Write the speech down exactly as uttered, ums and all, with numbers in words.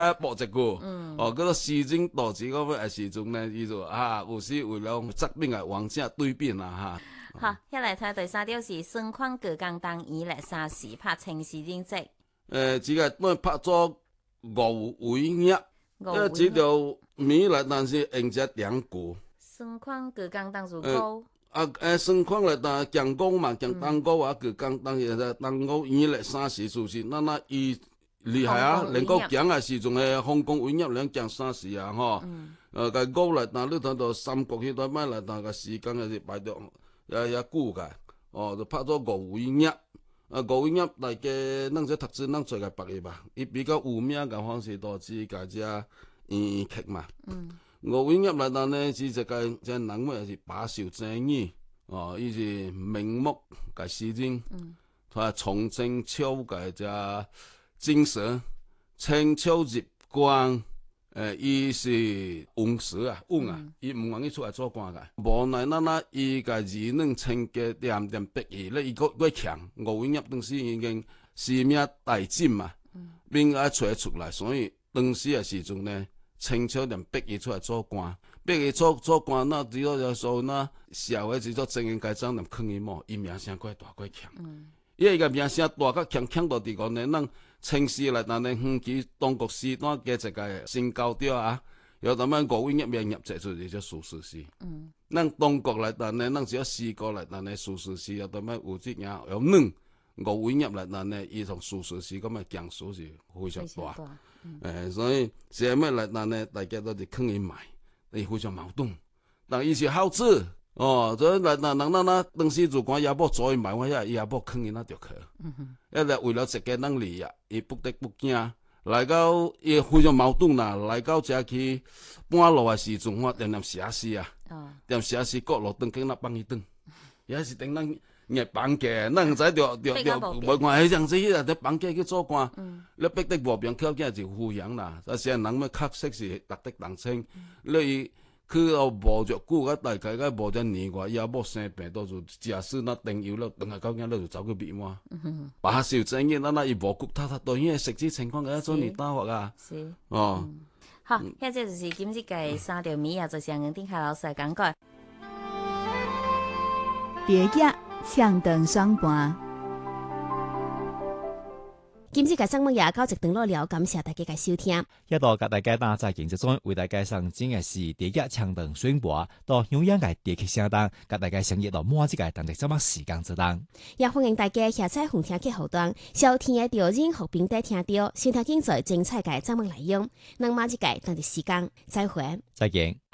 啊播一句，嗯，哦，嗰個時政導致嗰個時陣呢，伊就啊，有時為了側邊嘅王者對邊啦嚇。 好，一嚟睇第三條是雙框國共黨以嚟三時拍情時政績。 誒，只個都拍咗五位嘢，因為這條米嚟，但是用只兩句。 雙框國共黨就高。 啊誒，雙框嚟但強攻嘛，強當高啊，國共黨現在當高以嚟三時就是，那那伊。厲害啊！能夠講嘅時仲係香港委任兩講三時啊，嗬、嗯。誒，個高嚟，但你睇到三國嗰度咩嚟？但個時間係擺到也也久嘅，哦，就拍咗五委任。啊，五委任大家弄隻特質弄出嚟白嘅吧？伊比較有名嘅方式導致家只演劇嘛。嗯。五委任嚟，但呢只只個只人物是把守正義，哦，伊是明目嘅時政，嗯，同埋從政超嘅只。精神清秋入關，誒，伊是穩實啊，穩啊，伊唔願意出來做官嘅。無奈那那伊個二能清嘅點點逼伊咧，伊個個強，五委任當時已經性命大戰嘛，變啊出來出來，所以當時嘅時陣呢，清秋點逼伊出來做官，逼伊做做官，那只要就說那社會只做政經改造，就坑伊麼，伊名聲怪大怪強，因為伊個名聲大個強強到地個呢，咱。清時嚟，但係遠期當局時段嘅一個新高調啊，有咁樣五委任入籍就就屬實是。嗯。咱當局嚟，但係咱只要四個嚟，但係屬實是有咁樣有啲嘢有兩五委任嚟，但係伊同屬實是咁嘅強數是非常大。誒、嗯欸，所以寫咩嚟，但係大家都係坑伊買，伊非常矛盾。但伊是好子。哦，所以嗱嗱嗱嗱嗱，當時如果也冇做伊買，我也也冇坑伊那條去。嗯哼，一嚟為了一個能力啊，伊不得不驚，來到伊非常矛盾啦。來到遮去半路嘅時陣，我點點寫詩啊，點寫詩各路登經那幫伊登，也是等咱日綁架，咱唔知着着着無關係這樣子，迄個綁架去做官，你逼得無邊條件就敷衍啦。但是人們確實是值得同情，你。佢又無着久，個大概個無只年外，也冇生病，到就假使那燈油了，等下究竟了就走去變嘛。把小正嘢，那那伊無骨塌塌，對因為實際情況嘅一種年打法啊。是。哦。嗯、 好，現在就是今日嘅三條米啊，就向阮丁凱老師講過。 第一搶燈雙盤。 今日嘅節目也到一段落了，感謝大家嘅收聽。 一度甲大家打在經濟中為大家上真嘅是第一搶燈宣播，到中央嘅地區聲檔，甲大家相約到滿一個等待什麼時間之檔。 也歡迎大家下載紅聽客戶端，收聽嘅調任和平台聽到，收聽精彩精彩嘅節目內容。那麼一個等待時間，再會。 再見。